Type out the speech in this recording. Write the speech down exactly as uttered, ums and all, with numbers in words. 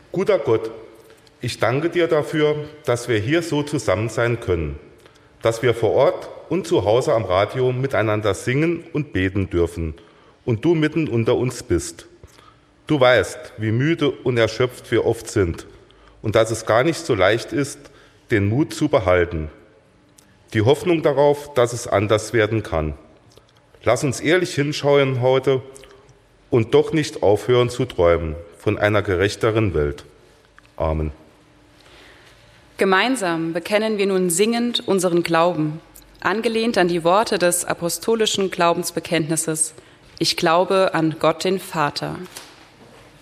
Guter Gott, ich danke dir dafür, dass wir hier so zusammen sein können, dass wir vor Ort und zu Hause am Radio miteinander singen und beten dürfen und du mitten unter uns bist. Du weißt, wie müde und erschöpft wir oft sind und dass es gar nicht so leicht ist, den Mut zu behalten. Die Hoffnung darauf, dass es anders werden kann. Lass uns ehrlich hinschauen heute und doch nicht aufhören zu träumen von einer gerechteren Welt. Amen. Gemeinsam bekennen wir nun singend unseren Glauben, angelehnt an die Worte des apostolischen Glaubensbekenntnisses. Ich glaube an Gott den Vater.